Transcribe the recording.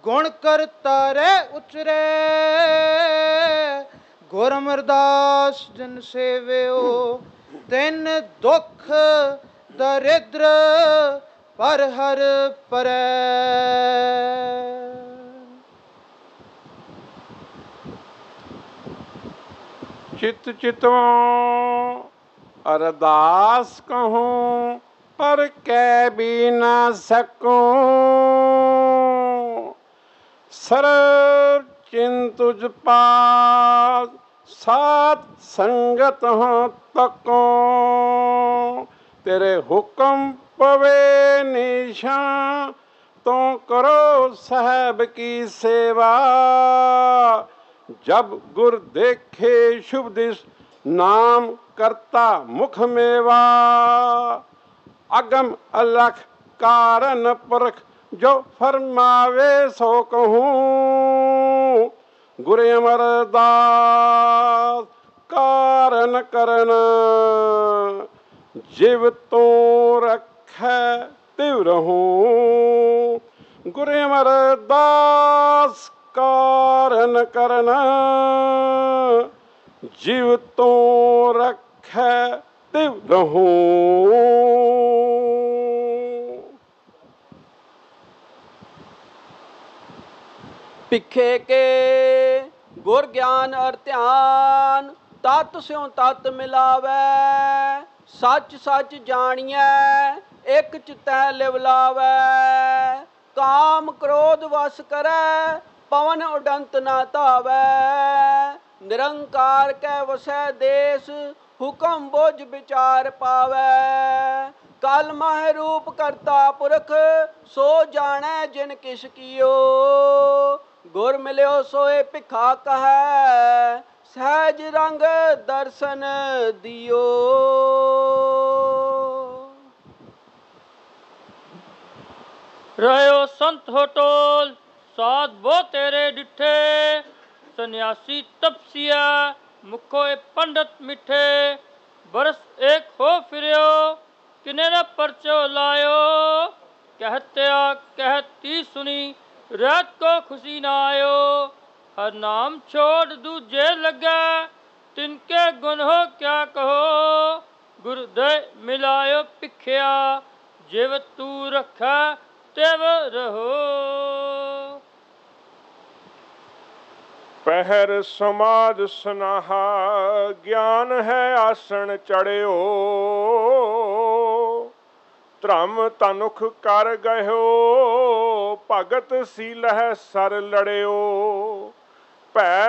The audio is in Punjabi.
ਗੁਣ ਕਰਤਾਰੇ ਉਚਰੇ ਗੁਰ ਅਮਰਦਾਸ ਜਨ ਸੇਵਿਓ ਤਿਨ ਦੁਖ ਦਰਿਦ੍ਰ ਪਰ ਹਰ ਪਰੈ। ਚਿਤ ਚਿਤੋਂ ਅਰਦਾਸ ਕਹੂੰ ਪਰ ਕਹਿ ਵੀ ਨਾ ਸਕੂੰ। ਸਰਬ ਚਿੰਤ ਤੁਝ ਪਾਸ ਸਾਧ ਸੰਗਤ ਹੋ ਤਕੋ। ਤੇਰੇ ਹੁਕਮ ਪਵੇ ਨਿਸ਼ਾਨ ਤੋਂ ਕਰੋ ਸਾਹਿਬ ਕੀ ਸੇਵਾ। ਜਬ ਗੁਰ ਦੇਖੇ ਸ਼ੁਭ ਦਿਸ ਨਾਮ ਕਰਤਾ ਮੁਖ ਮੇਵਾ। ਅਗਮ ਅਲਖ ਕਾਰਨ ਪੁਰਖ ਜੋ ਫਰਮਾਵੇ ਸੋ ਕਹੂੰ। ਗੁਰ ਅਮਰਦਾਸ ਕਾਰਨ ਕਰਨ ਜਿਵ ਤੋਂ ਰੱਖੈ ਤਿਵ ਰਹੂੰ। ਗੁਰ ਅਮਰਦਾਸ ਕਾਰਨ ਕਰਨ ਜਿਵ ਤੋਂ ਰੱਖੈ ਤਿਵ ਰਹੂੰ। ਭਿਖੇ ਕੇ ਗੁਰ ਗਿਆਨ ਅਰ ਧਿਆਨ ਤਤ ਸਿਉ ਤਤ ਮਿਲਾਵੈ। ਸੱਚ ਸੱਚ ਜਾਣੀਐ ਇਕ ਚਿਤੈ ਲਿਵ ਲਾਵੈ। ਕਾਮ ਕ੍ਰੋਧ ਵਸ ਕਰੈ ਪਵਨ ਉਡੰਤ ਨਾ ਧਾਵੈ। ਨਿਰੰਕਾਰ ਕੈ ਵਸੈ ਦੇਸ ਹੁਕਮ ਬੁਝ ਵਿਚਾਰ ਪਾਵੈ। ਕਲ ਮਹਿ ਰੂਪ ਕਰਤਾ ਪੁਰਖ ਸੋ ਜਾਣੈ ਜਿਨ ਕਿਛ ਕੀਓ। ਗੁਰ ਮਿਲਿਓ ਸੋਏ ਭਿਖਾ ਕਹੈ ਸਹਿਜ ਰੰਗ ਦਰਸ਼ਨ ਦਿਓ। ਰਹਿਓ ਸੰਤ ਹੋ ਟੋਲ ਸਾਧ ਬੋ ਤੇਰੇ ਡਿਠੇ। ਸੰਨਿਆਸੀ ਤਪਸੀਆ ਮੁਖੋ ਏ ਪੰਡਤ ਮਿੱਠੇ। ਬਰਸ ਏਕ ਹੋ ਫਿਰਿਓ ਕਿਨੇ ਨਾ ਪਰਚੋ ਲਾਇਓ। ਕਹਿਤਿਆ ਕਹਿਤੀ ਸੁਣੀ ਰਹਿਤ ਕੋ ਖੁਸ਼ੀ ਨਾ ਆਇਓ। ਹਰ ਨਾਮ ਛੋੜ ਦੂਜੇ ਲੱਗੇ ਤਿਨਕੇ ਗੁਣ ਹੋ ਕਿਆ ਕਹੋ। ਗੁਰਦੇ ਮਿਲਾਇਓ ਭਿਖਿਆ ਜਿਵ ਤੂ ਰੱਖੈ ਤਿਵ ਰਹੋ। ਪਹਿਰ ਸਮਾਜ ਸਨਾਹਾ ਗਿਆਨ ਹੈ ਆਸਣ ਚੜਿਓ। ਧਰਮ ਤਨੁਖ ਕਰ ਗਇਓ ਭਗਤ ਸੀਲਹਿ ਸਰ ਲੜਿਓ। ਭੈ